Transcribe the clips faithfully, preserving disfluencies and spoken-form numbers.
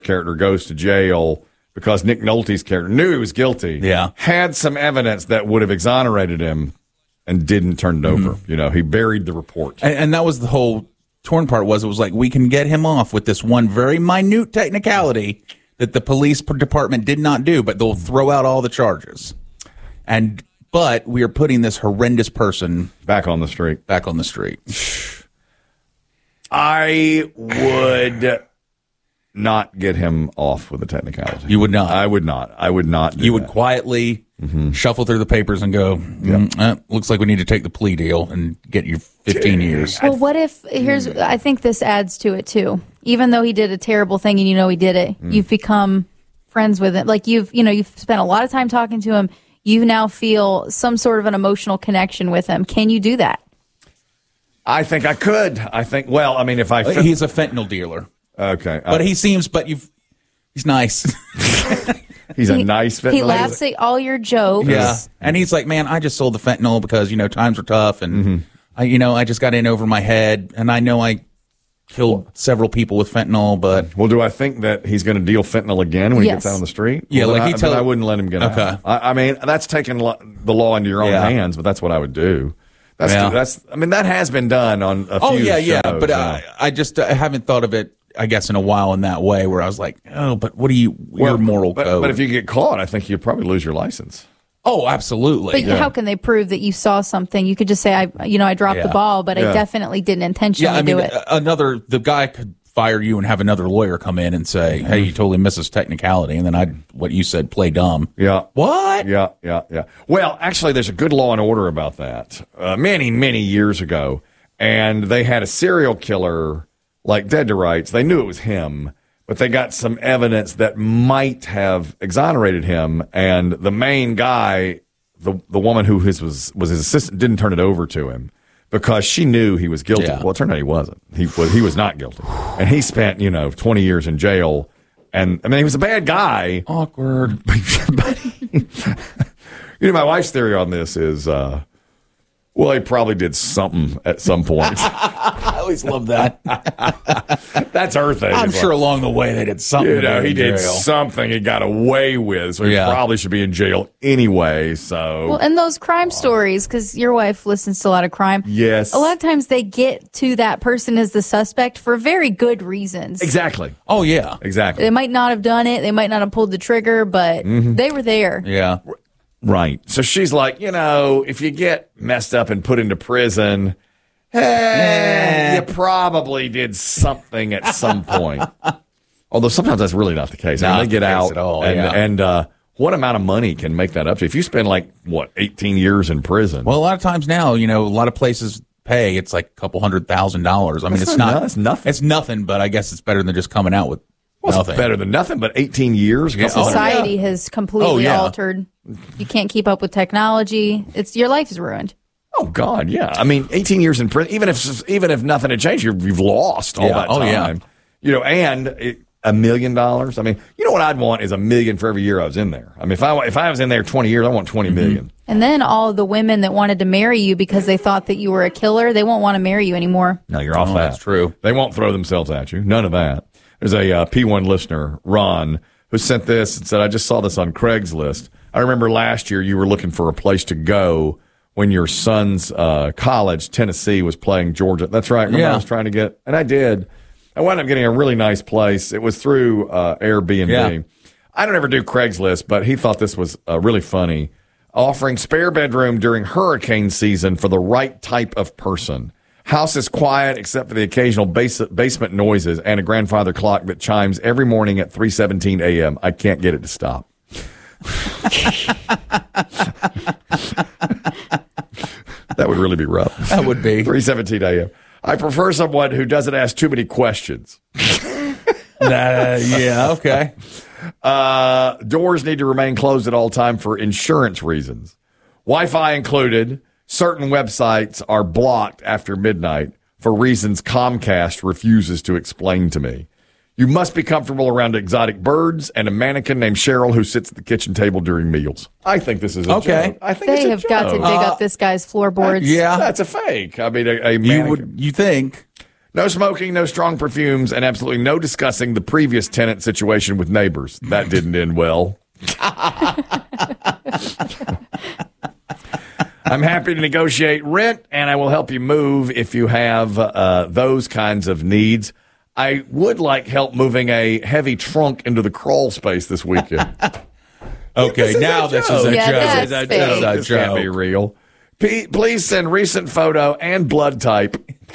character goes to jail because Nick Nolte's character knew he was guilty. Yeah. Had some evidence that would have exonerated him and didn't turn it over. Mm-hmm. You know, he buried the report. And, and that was the whole torn part was it was like, we can get him off with this one very minute technicality that the police department did not do, but they'll throw out all the charges. And but we are putting this horrendous person back on the street. Back on the street. I would not get him off with a technicality. You would not. I would not. I would not. Do you would that. quietly mm-hmm. shuffle through the papers and go, mm, yep. eh, looks like we need to take the plea deal and get you fifteen years. Well, what if, here's, I think this adds to it too. Even though he did a terrible thing and you know he did it, mm. you've become friends with him. Like you've, you know, you've spent a lot of time talking to him. You now feel some sort of an emotional connection with him. Can you do that? I think I could. I think, well, I mean, if I... Fin- He's a fentanyl dealer. Okay. But uh, he seems, but you've, he's nice. He's a he, nice fentanyl. He laughs at all your jokes. Yeah. And he's like, man, I just sold the fentanyl because, you know, times are tough. And, mm-hmm. I, you know, I just got in over my head. And I know I killed several people with fentanyl, but... Well, do I think that he's going to deal fentanyl again when he yes. gets out on the street? Yeah, well, like I, he tell- I wouldn't let him get okay. out. I, I mean, that's taking lo- the law into your own yeah. hands, but that's what I would do. That's, yeah. that's. I mean, that has been done on a few Oh, yeah, shows, yeah. But so. I, I just I haven't thought of it, I guess, in a while in that way where I was like, oh, but what do you, well, your moral but, code? But if you get caught, I think you'd probably lose your license. Oh, absolutely. But yeah. how can they prove that you saw something? You could just say, I, you know, I dropped yeah. the ball, but yeah. I definitely didn't intentionally yeah, I mean, do it. Another, the guy could fire you and have another lawyer come in and say, hey, you totally missed this technicality. And then I, what you said, play dumb. Yeah. What? Yeah, yeah, yeah. Well, actually, there's a good Law and Order about that uh, many, many years ago. And they had a serial killer, like dead to rights. They knew it was him, but they got some evidence that might have exonerated him. And the main guy, the the woman who his was, was his assistant, didn't turn it over to him. Because she knew he was guilty. Yeah. Well, it turned out he wasn't. He was he was not guilty, and he spent you know twenty years in jail. And I mean, he was a bad guy. Awkward. But he, you know, my wife's theory on this is, uh, well, he probably did something at some point. I always love that. That's her thing. I'm sure like, along the way they did something. You know, he did jail. something he got away with, so he yeah. probably should be in jail anyway. So, well, and those crime uh, stories, because your wife listens to a lot of crime. Yes, a lot of times they get to that person as the suspect for very good reasons. Exactly. Oh yeah, exactly. They might not have done it. They might not have pulled the trigger, but mm-hmm. they were there. Yeah. Right. So she's like, you know, if you get messed up and put into prison, hey, you probably did something at some point. Although sometimes that's really not the case. I mean, they get out, at all, and, yeah. and uh, what amount of money can make that up to? If you spend like, what, eighteen years in prison? Well, a lot of times now, you know, a lot of places pay, it's like a couple hundred thousand dollars. I mean, that's it's not, not, it's nothing. It's nothing, but I guess it's better than just coming out with well, nothing. It's better than nothing, but eighteen years? Yeah. Society Oh, yeah. has completely oh, yeah. altered. You can't keep up with technology. It's your life is ruined. Oh God, yeah. I mean, eighteen years in prison. Even if even if nothing had changed, you're, you've lost all yeah. that oh, time. Yeah. You know, and it, a million dollars. I mean, you know what I'd want is a million for every year I was in there. I mean, if I if I was in there twenty years, I want twenty million. Mm-hmm. And then all of the women that wanted to marry you because they thought that you were a killer, they won't want to marry you anymore. No, you're off oh, that. That's true. They won't throw themselves at you. None of that. There's a uh, P one listener, Ron, who sent this and said, I just saw this on Craigslist. I remember last year you were looking for a place to go when your son's uh, college, Tennessee, was playing Georgia. That's right. Remember yeah. I was trying to get, and I did. I wound up getting a really nice place. It was through uh, Airbnb. Yeah. I don't ever do Craigslist, but he thought this was uh, really funny. Offering spare bedroom during hurricane season for the right type of person. House is quiet except for the occasional base- basement noises and a grandfather clock that chimes every morning at three seventeen a.m. I can't get it to stop. That would really be rough. That would be. three seventeen a.m. I prefer someone who doesn't ask too many questions. uh, yeah, okay. Uh, doors need to remain closed at all time for insurance reasons. Wi-Fi included. Certain websites are blocked after midnight for reasons Comcast refuses to explain to me. You must be comfortable around exotic birds and a mannequin named Cheryl who sits at the kitchen table during meals. I think this is a okay. joke. I think they it's a have joke. got to dig Uh, up this guy's floorboards. Yeah. That's a fake. I mean, a, a You mannequin. would, you think. No smoking, no strong perfumes, and absolutely no discussing the previous tenant situation with neighbors. That didn't end well. I'm happy to negotiate rent, and I will help you move if you have uh, those kinds of needs. I would like help moving a heavy trunk into the crawl space this weekend. Okay, This is now a this joke. is a Yeah, joke. that's This is a fake. joke. This can't be real. P- please send recent photo and blood type.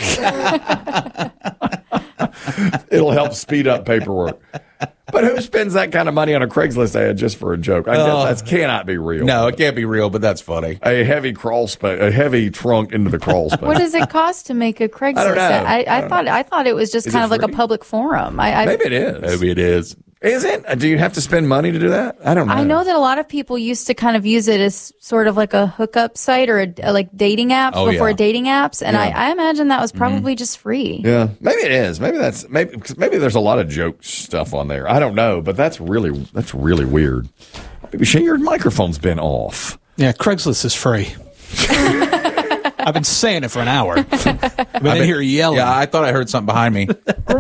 It'll help speed up paperwork. But who spends that kind of money on a Craigslist ad just for a joke? I guess that cannot be real. No, it can't be real, but that's funny. A heavy crawl space, a heavy trunk into the crawl space. What does it cost to make a Craigslist? I don't know. ad? I, I, I don't thought I thought it was just Is kind it of like a free? public forum. I, I Maybe it is. Maybe it is. Is it? Uh, Do you have to spend money to do that? I don't know. I know that a lot of people used to kind of use it as sort of like a hookup site or a, a, like dating apps Oh, before yeah. dating apps, and Yeah. I, I imagine that was probably just free. Yeah, maybe it is. Maybe that's maybe 'cause maybe there's a lot of joke stuff on there. I don't know, but that's really that's really weird. Maybe Shane, your microphone's been off. Yeah, Craigslist is free. I've been saying it for an hour. I've been in here yelling. Yeah, I thought I heard something behind me.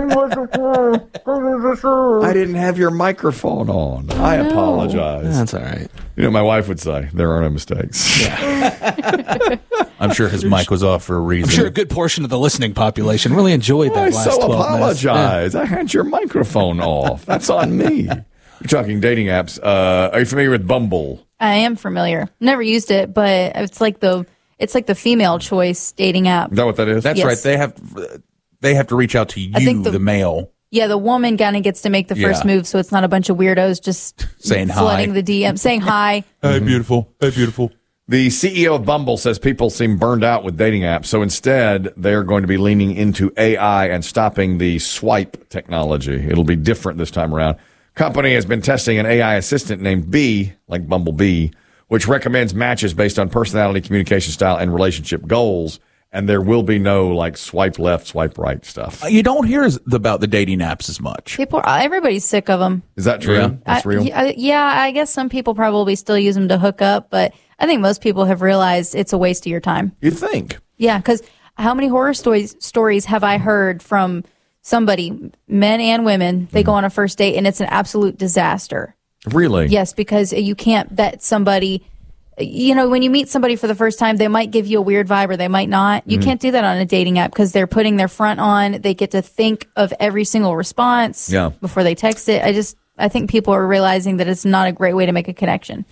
I didn't have your microphone on. I apologize. That's all right. You know, my wife would say there are no mistakes. I'm sure his mic was off for a reason. I'm sure a good portion of the listening population really enjoyed that I last so twelve minutes. apologize. I had your microphone off. That's on me. You're talking dating apps. Uh, are you familiar with Bumble? I am familiar. Never used it, but it's like the it's like the female choice dating app. Is that what that is? That's Yes. right. They have they have to reach out to you, I think the, the- male. Yeah, the woman kind of gets to make the first Yeah. move, so it's not a bunch of weirdos just Saying hi. flooding the D M, saying hi. Hey, beautiful. Hey, beautiful. The C E O of Bumble says people seem burned out with dating apps, so instead they're going to be leaning into A I and stopping the swipe technology. It'll be different this time around. Company has been testing an A I assistant named Bee, like Bumblebee, which recommends matches based on personality, communication style, and relationship goals. And there will be no like swipe left, swipe right stuff. You don't hear as- about the dating apps as much. People, everybody's sick of them. Is that true? Yeah. That's I- real. yeah, yeah, I guess some people probably still use them to hook up, but I think most people have realized it's a waste of your time. You think? Yeah, because how many horror stories stories have I heard from somebody, men and women? They go on a first date and it's an absolute disaster. Really? Yes, because you can't vet somebody. You know, when you meet somebody for the first time, they might give you a weird vibe or they might not. You can't do that on a dating app because they're putting their front on. They get to think of every single response Yeah. before they text it. I just, I think people are realizing that it's not a great way to make a connection.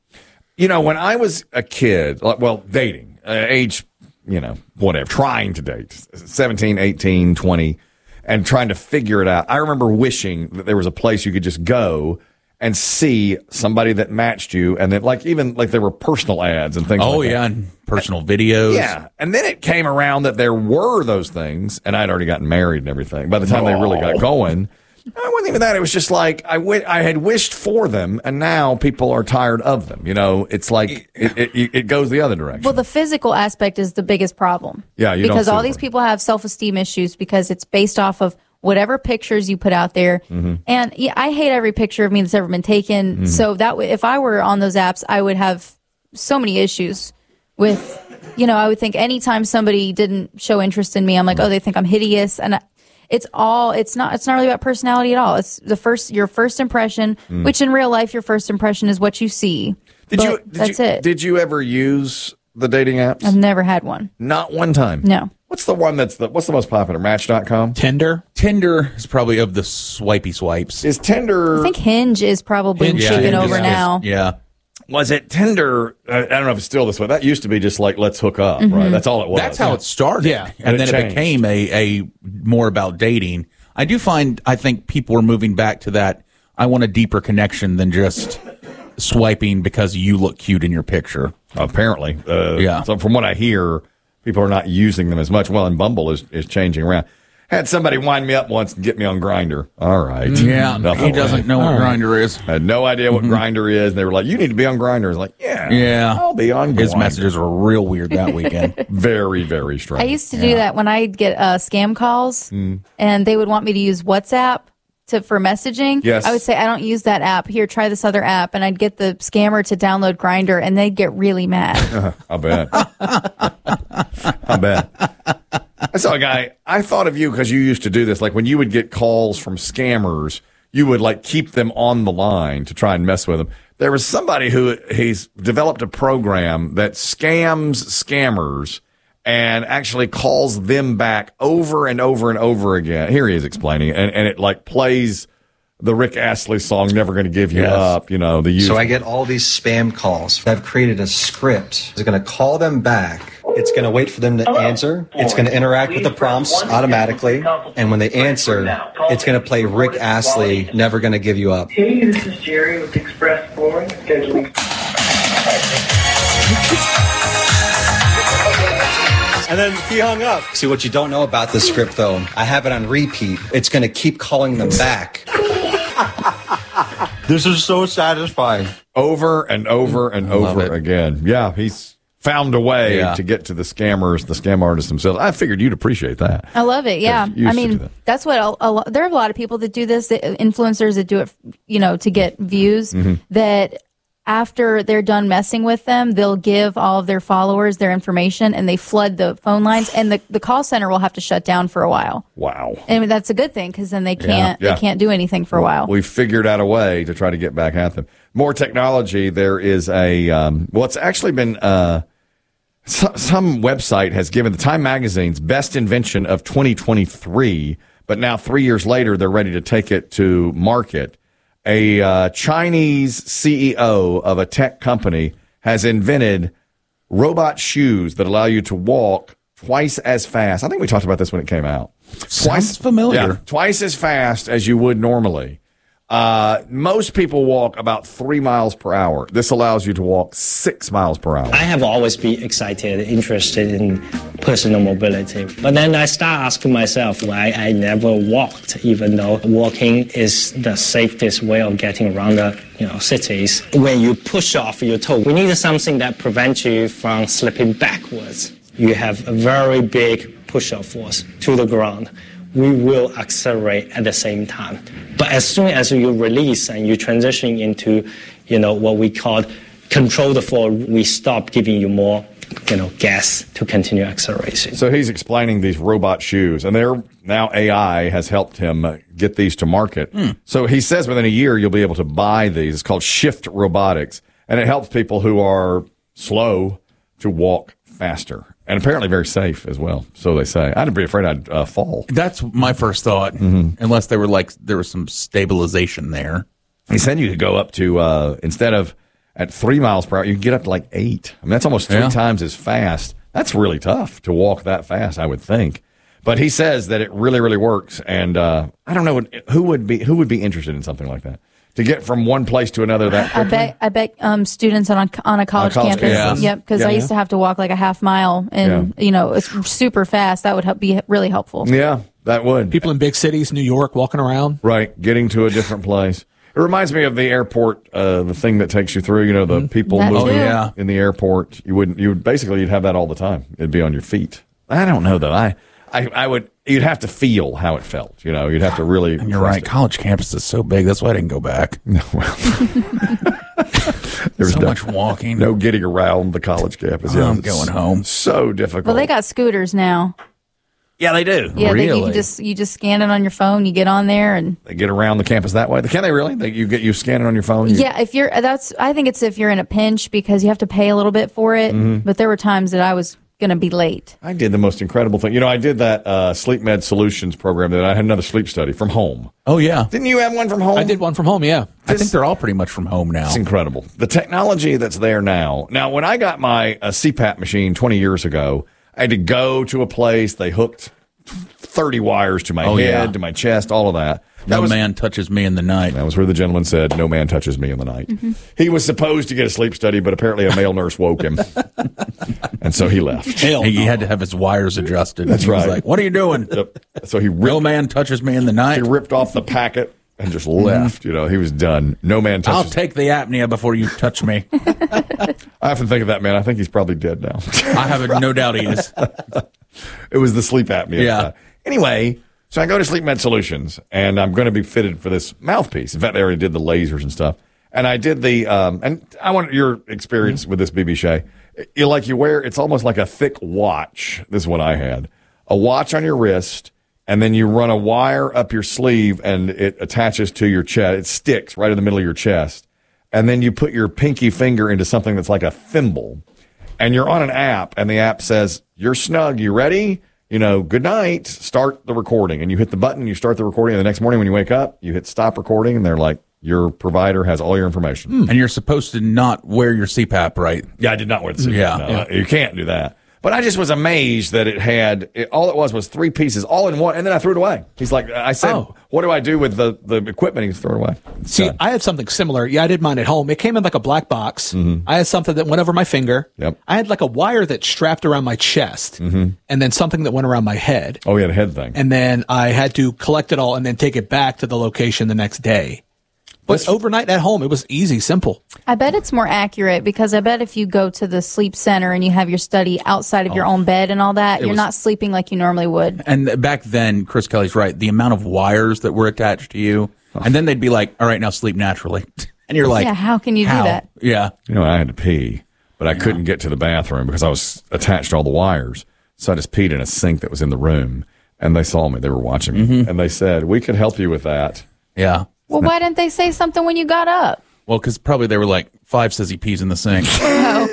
You know, when I was a kid, like, well, dating, uh, age, you know, whatever, trying to date, seventeen, eighteen, twenty, and trying to figure it out. I remember wishing that there was a place you could just go and see somebody that matched you, and that, like, even like there were personal ads and things Oh, like that. yeah, and personal videos. Yeah. And then it came around that there were those things, and I'd already gotten married and everything. By the time they really got going, it wasn't even that. It was just like I, w- I had wished for them, and now people are tired of them. You know, it's like it, it, it goes the other direction. Well, the physical aspect is the biggest problem. Yeah, you don't because see all them. these people have self-esteem issues because it's based off of whatever pictures you put out there. Mm-hmm. And yeah, I hate every picture of me that's ever been taken. So that w- if I were on those apps, I would have so many issues with, you know, I would think anytime somebody didn't show interest in me, I'm like, oh, they think I'm hideous. And I, it's all, it's not, it's not really about personality at all. It's the first, your first impression, which in real life, your first impression is what you see. did But you? Did that's you, it. Did you ever use the dating apps? I've never had one. Not one time. No. What's the one that's the what's the most popular? Match dot com? Tinder. Tinder is probably of the swipey swipes. Is Tinder? I think Hinge is probably Hinge, taking yeah, over Hinge is- now. Yeah. Was it Tinder? I I don't know if it's still this way. That used to be just like let's hook up, right? That's all it was. That's how it started. Yeah. And, And it then it, changed. became a, a more about dating. I do find, I think people are moving back to that. I want a deeper connection than just swiping because you look cute in your picture. Apparently, uh, Yeah. So from what I hear, people are not using them as much. Well, and Bumble is, is changing around. Had somebody wind me up once and get me on Grindr. All right. Yeah. Enough He of doesn't that. know what All right. Grindr is. I had no idea what Grindr is. And they were like, you need to be on Grindr. I was like, yeah. Yeah. I'll be on His Grindr. messages were real weird that weekend. Very, very strange. I used to do that when I'd get uh, scam calls Mm. and they would want me to use WhatsApp to for messaging. Yes. I would say, I don't use that app. Here, try this other app. And I'd get the scammer to download Grindr and they'd get really mad. I bet. I bet. I saw a guy, I thought of you because you used to do this. Like when you would get calls from scammers, you would like keep them on the line to try and mess with them. There was somebody who he's developed a program that scams scammers and actually calls them back over and over and over again. Here he is explaining, and, and it like plays the Rick Astley song, Never Gonna Give You Yes. Up, you know, the usual. So I get all these spam calls. I've created a script. It's going to call them back. It's going to wait for them to answer. It's going to interact with the prompts automatically. And when they answer, it's going to play Rick Astley, Never Gonna Give You Up. Hey, this is Jerry with Express Flooring scheduling. And then he hung up. See, what you don't know about this script, though, I have it on repeat. It's going to keep calling them back. This is so satisfying. Over and over and love over it. again. Yeah, he's found a way Yeah. to get to the scammers, the scam artists themselves. I figured you'd appreciate that. I love it. Yeah. you used I to do mean, that. that's what a, a, lo- there are a lot of people that do this, that, influencers that do it, you know, to get views, Mm-hmm. that after they're done messing with them, they'll give all of their followers their information and they flood the phone lines, and the, the call center will have to shut down for a while. Wow. I mean, that's a good thing because then they can't Yeah. they can't do anything for a while. We've figured out a way to try to get back at them. More technology. There is a, um, well, it's actually been, uh, so, some website has given the Time Magazine's best invention of twenty twenty-three, but now three years later, they're ready to take it to market. A uh, Chinese C E O of a tech company has invented robot shoes that allow you to walk twice as fast. I think we talked about this when it came out. Sounds familiar. Yeah, twice as fast as you would normally. Uh, most people walk about three miles per hour. This allows you to walk six miles per hour. I have always been excited, interested in personal mobility. But then I start asking myself why I never walked, even though walking is the safest way of getting around the you know, cities. When you push off your toe, we need something that prevents you from slipping backwards. You have a very big push-off force to the ground. We will accelerate at the same time. But as soon as you release and you transition into, you know, what we call control the fall, we stop giving you more, you know, gas to continue acceleration. So he's explaining these robot shoes, and they're now A I has helped him uh, get these to market. So he says within a year you'll be able to buy these. It's called Shift Robotics, and it helps people who are slow to walk faster, and apparently very safe as well. So they say. I'd be afraid I'd uh, fall. That's my first thought. Mm-hmm. Unless they were like there was some stabilization there. He said you could go up to uh, instead of at three miles per hour, you can get up to like eight. I mean, that's almost three Yeah. times as fast. That's really tough to walk that fast, I would think. But he says that it really, really works. And uh, I don't know who would be who would be interested in something like that to get from one place to another. That I quickly? bet I bet um, students on on a college, college campus. campus. Yep, because Yeah. I used to have to walk like a half mile, and you know it's super fast. That would help, be really helpful. Yeah, that would. People in big cities, New York, walking around. Right, getting to a different place. It reminds me of the airport, uh, the thing that takes you through. You know, the people That moving too. Oh, yeah. in the airport. You wouldn't. You would basically you'd have that all the time. It'd be on your feet. I don't know though. I, I, I would. You'd have to feel how it felt. You know, you'd have to really. And you're trust right. it. College campus is so big. That's why I didn't go back. There's so no, much walking. no getting around the college campus. Yeah, I'm it's going home. So difficult. Well, they got scooters now. yeah, they do. Yeah, they, you Really? can just you just scan it on your phone. You get on there, and They get around the campus that way. Can they really? They, you get you scan it on your phone. You- yeah, if you're that's I think it's if you're in a pinch because you have to pay a little bit for it. Mm-hmm. But there were times that I was going to be late. I did the most incredible thing. You know, I did that uh, Sleep Med Solutions program. That I had another sleep study from home. Oh yeah. Didn't you have one from home? I did one from home, yeah. I think they're all pretty much from home now. It's incredible. The technology that's there now. Now, when I got my uh, C PAP machine twenty years ago, I had to go to a place. They hooked thirty wires to my Oh, head, yeah. to my chest, all of that. That No was, man touches me in the night. That was where the gentleman said, "No man touches me in the night." Mm-hmm. He was supposed to get a sleep study, but apparently a male nurse woke him, and so he left. Hell He, he no. had to have his wires adjusted. That's He was right. like, what are you doing? Yep. So he No ripped, man touches me in the he night. ripped off the packet and just left. You know, he was done. No man I'll touches. take the apnea before you touch me. I often think of that man. I think he's probably dead now. I have no doubt he is. It was the sleep apnea. Yeah. Anyway, so I go to Sleep Med Solutions, and I'm going to be fitted for this mouthpiece. In fact, they already did the lasers and stuff. And I did the, um, and I want your experience with this, B B Shay. You like you wear, it's almost like a thick watch. This is what I had. a watch on your wrist, and then you run a wire up your sleeve, and it attaches to your chest. It sticks right in the middle of your chest. And then you put your pinky finger into something that's like a thimble. And you're on an app, and the app says, you're snug, you ready? You know, good night, start the recording. And you hit the button, you start the recording, and the next morning when you wake up, you hit stop recording, and they're like, your provider has all your information. Mm. And you're supposed to not wear your C PAP, right? Yeah, I did not wear the C PAP. Yeah. No, yeah. You can't do that. But I just was amazed that it had, it, all it was was three pieces, all in one, and then I threw it away. He's like, I said, Oh. what do I do with the, the equipment? He's thrown it away. See, Done. I had something similar. Yeah, I did mine at home. It came in like a black box. Mm-hmm. I had something that went over my finger. Yep. I had like a wire that strapped around my chest, Mm-hmm. and then something that went around my head. Oh, he had a head thing. And then I had to collect it all and then take it back to the location the next day. But That's- overnight at home, it was easy, simple. I bet it's more accurate because I bet if you go to the sleep center and you have your study outside of your own bed and all that, you're was- not sleeping like you normally would. And back then, Chris Kelly's right. The amount of wires that were attached to you, and then they'd be like, "All right, now sleep naturally," and you're like, Yeah, how can you do "How?" that? Yeah, You know, I had to pee, but I couldn't get to the bathroom because I was attached to all the wires. So I just peed in a sink that was in the room, and they saw me. They were watching me, Mm-hmm. and they said, we could help you with that. yeah. Well, why didn't they say something when you got up? Well, because probably they were like, Five says he pees in the sink. No.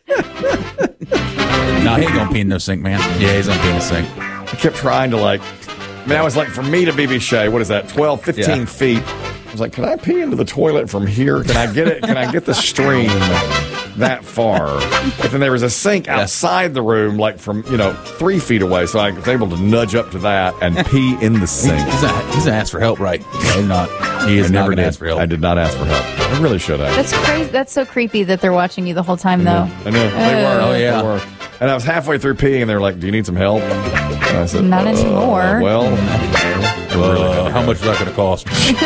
No, he ain't gonna pee in no sink, man. Yeah, he's gonna pee in the sink. I kept trying to like, I mean, I was like, for me to B B Shea, what is that, twelve, fifteen Yeah. feet? I was like, can I pee into the toilet from here? Can I get it? Can I get the stream that far? But then there was a sink outside the room, like from, you know, three feet away. So I was able to nudge up to that and pee in the sink. He's not, he's gonna ask for help, right? Yeah, he's not. He is I not never gonna did. ask for help. I did not ask for help. I really should have. That's crazy. That's so creepy that they're watching you the whole time, though. I know. They were. Oh, yeah. They were. And I was halfway through peeing, and they were like, do you need some help? And I said, Not uh, anymore. Well, Uh, how much is that gonna cost?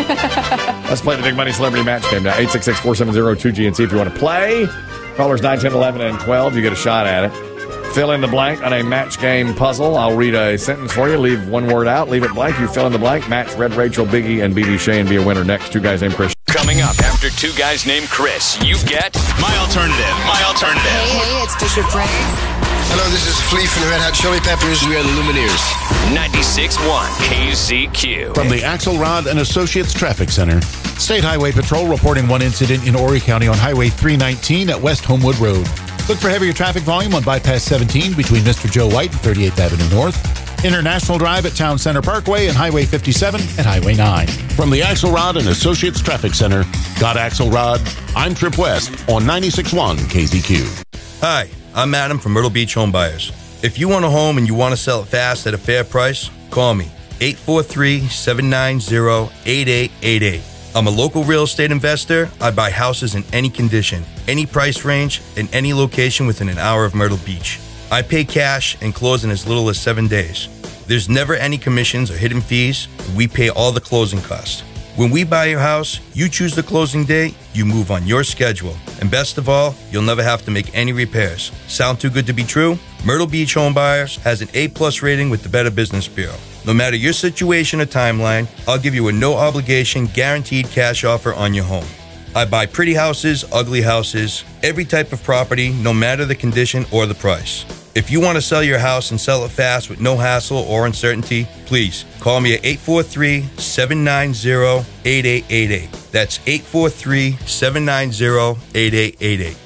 let's play the Big Money Celebrity Match Game now. eight six six, four seven zero, two G N C if you want to play. Callers nine, ten, eleven, and twelve. You get a shot at it. Fill in the blank on a match game puzzle. I'll read a sentence for you. Leave one word out. Leave it blank. You fill in the blank. Match Red Rachel, Biggie, and B B Shea and be a winner next. Two guys named Chris. Coming up after two guys named Chris, you get My Alternative. My Alternative. Hey, hey, it's Bishop Frank. Hello, this is Flea from the Red Hot Chili Peppers. We are the Lumineers. ninety-six point one K Z Q. From the Axelrod and Associates Traffic Center, State Highway Patrol reporting one incident in Horry County on Highway three nineteen at West Homewood Road. Look for heavier traffic volume on Bypass seventeen between Mister Joe White and thirty-eighth Avenue North. International Drive at Town Center Parkway and Highway fifty-seven and Highway nine. From the Axelrod and Associates Traffic Center, got Axelrod. I'm Trip West on ninety-six point one K Z Q. Hi, I'm Adam from Myrtle Beach Home Buyers. If you want a home and you want to sell it fast at a fair price, call me, eight four three, seven nine zero, eight eight eight eight. I'm a local real estate investor. I buy houses in any condition, any price range, in any location within an hour of Myrtle Beach. I pay cash and close in as little as seven days. There's never any commissions or hidden fees. We pay all the closing costs. When we buy your house, you choose the closing date, you move on your schedule. And best of all, you'll never have to make any repairs. Sound too good to be true? Myrtle Beach Home Buyers has an A plus rating with the Better Business Bureau. No matter your situation or timeline, I'll give you a no obligation guaranteed cash offer on your home. I buy pretty houses, ugly houses, every type of property, no matter the condition or the price. If you want to sell your house and sell it fast with no hassle or uncertainty, please call me at eight four three, seven nine zero, eight eight eight eight. That's eight four three, seven nine zero, eight eight eight eight.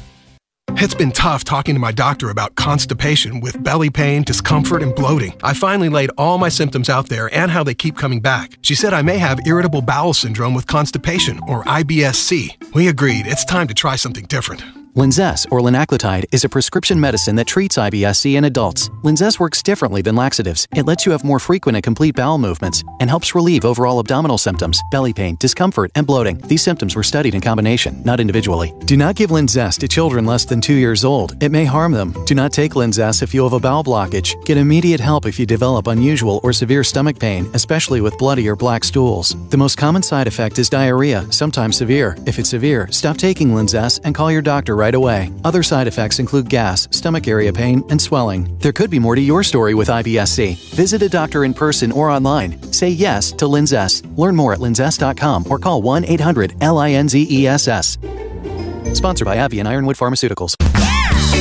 It's been tough talking to my doctor about constipation with belly pain, discomfort, and bloating. I finally laid all my symptoms out there and how they keep coming back. She said I may have irritable bowel syndrome with constipation, or I B S C. We agreed it's time to try something different. Linzess, or linaclotide, is a prescription medicine that treats I B S C in adults. Linzess works differently than laxatives. It lets you have more frequent and complete bowel movements and helps relieve overall abdominal symptoms, belly pain, discomfort, and bloating. These symptoms were studied in combination, not individually. Do not give Linzess to children less than two years old. It may harm them. Do not take Linzess if you have a bowel blockage. Get immediate help if you develop unusual or severe stomach pain, especially with bloody or black stools. The most common side effect is diarrhea, sometimes severe. If it's severe, stop taking Linzess and call your doctor right away. Other side effects include gas, stomach area pain, and swelling. There could be more to your story with I B S C. Visit a doctor in person or online. Say yes to Linzess. Learn more at linzess dot com or call one eight hundred L I N Z E S S. Sponsored by AbbVie and Ironwood Pharmaceuticals.